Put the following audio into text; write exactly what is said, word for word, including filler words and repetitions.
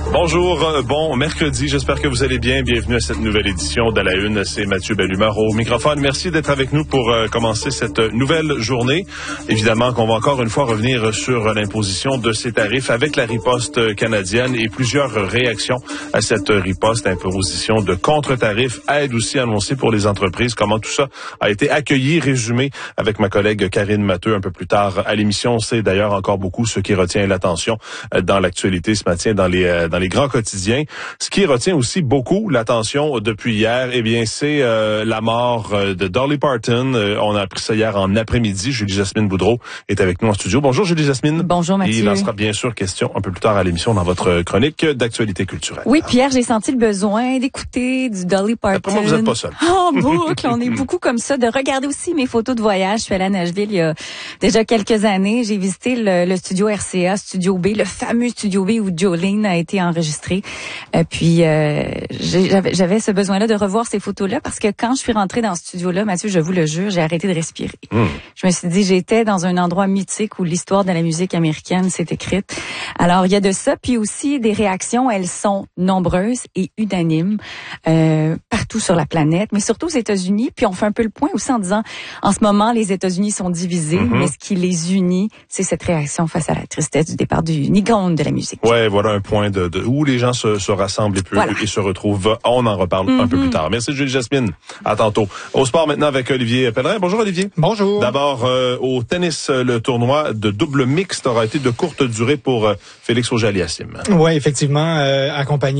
Bonjour, euh, bon mercredi, j'espère que vous allez bien. Bienvenue à cette nouvelle édition de la Une. C'est Mathieu Bellumeur au microphone. Merci d'être avec nous pour euh, commencer cette nouvelle journée. Évidemment qu'on va encore une fois revenir sur l'imposition de ces tarifs avec la riposte canadienne et plusieurs réactions à cette riposte, imposition de contre-tarifs, aide aussi annoncée pour les entreprises. Comment tout ça a été accueilli, résumé avec ma collègue Karine Matteux un peu plus tard à l'émission. C'est d'ailleurs encore beaucoup ce qui retient l'attention dans l'actualité ce matin, dans les dans les grands quotidiens. Ce qui retient aussi beaucoup l'attention depuis hier, eh bien, c'est euh, la mort de Dolly Parton. Euh, on a appris ça hier en après-midi. Julie-Jasmine Boudreau est avec nous en studio. Bonjour Julie-Jasmine. Bonjour Mathieu. Et il en sera bien sûr question un peu plus tard à l'émission dans votre chronique d'actualité culturelle. Oui, Pierre, j'ai senti le besoin d'écouter du Dolly Parton. Après moi, vous n'êtes pas seul. En boucle, on est beaucoup comme ça. De regarder aussi mes photos de voyage. Je suis allée à Nashville il y a déjà quelques années. J'ai visité le, le studio R C A, Studio B, le fameux Studio B où Jolene a été enregistrée. Euh, puis euh, j'avais, j'avais ce besoin-là de revoir ces photos-là parce que quand je suis rentrée dans ce studio-là, Mathieu, je vous le jure, j'ai arrêté de respirer. Mm. Je me suis dit, j'étais dans un endroit mythique où l'histoire de la musique américaine s'est écrite. Alors, il y a de ça, puis aussi des réactions, elles sont nombreuses et unanimes euh, partout sur la planète, mais surtout aux États-Unis. Puis on fait un peu le point aussi en disant, en ce moment, les États-Unis sont divisés, mm-hmm. mais ce qui les unit, c'est cette réaction face à la tristesse du départ d'une icône de la musique. Ouais, voilà un point de, de où les gens se, se rassemblent et, voilà. et se retrouvent. On en reparle mm-hmm. un peu plus tard. Merci Julie-Jasmine. À tantôt. Au sport maintenant avec Olivier Pellerin. Bonjour Olivier. Bonjour. D'abord, euh, au tennis, le tournoi de double mixte aura été de courte durée pour euh, Félix Auger-Aliassime. Oui, effectivement, euh, accompagné